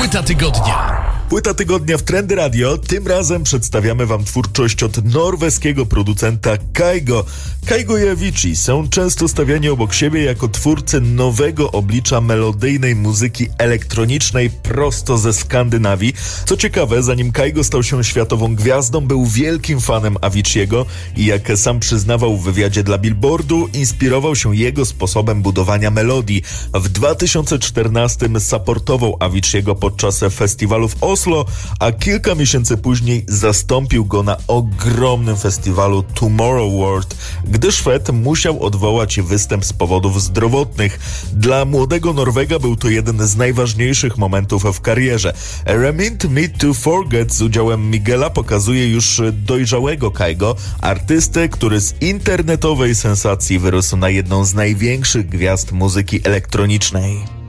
Płyta tygodnia. Płyta tygodnia w Trendy Radio. Tym razem przedstawiamy wam twórczość od norweskiego producenta Kygo. Kygo i Avicii są często stawiani obok siebie jako twórcy nowego oblicza melodyjnej muzyki elektronicznej prosto ze Skandynawii. Co ciekawe, zanim Kygo stał się światową gwiazdą, był wielkim fanem Aviciiego i jak sam przyznawał w wywiadzie dla Billboardu, inspirował się jego sposobem budowania melodii. W 2014 supportował Aviciiego podczas festiwalu w Oslo, a kilka miesięcy później zastąpił go na ogromnym festiwalu Tomorrow World, gdy Szwed musiał odwołać występ z powodów zdrowotnych. Dla młodego Norwega był to jeden z najważniejszych momentów w karierze. Remind Me to Forget z udziałem Miguela pokazuje już dojrzałego Kygo, artystę, który z internetowej sensacji wyrósł na jedną z największych gwiazd muzyki elektronicznej.